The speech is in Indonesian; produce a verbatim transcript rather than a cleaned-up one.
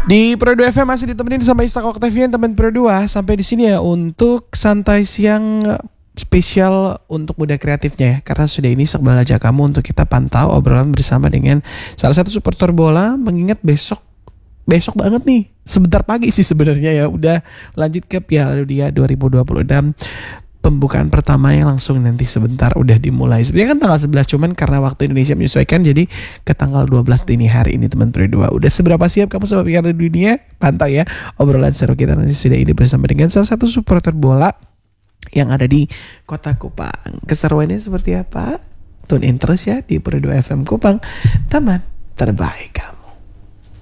Di Pro dua F M masih ditemenin sama Istak Octavian, teman Pro dua. Sampai di sini ya untuk santai siang spesial untuk muda kreatifnya ya. Karena sudah ini Iqbal ajak kamu untuk kita pantau obrolan bersama dengan salah satu supporter bola. Mengingat besok besok banget nih, sebentar pagi sih sebenarnya ya. Udah lanjut ke Piala Dunia dua ribu dua puluh enam. Pembukaan pertama yang langsung nanti sebentar udah dimulai. Sebenarnya kan tanggal sebelas, cuman karena waktu Indonesia menyesuaikan jadi ke tanggal dua belas dini hari ini teman Pro dua. Udah seberapa siap kamu sama Piala Dunia? Pantau ya obrolan seru kita nanti sudah ini bersama dengan salah satu supporter bola yang ada di Kota Kupang. Keseruannya seperti apa? Tune in terus ya di Pro dua F M Kupang, teman terbaik kamu.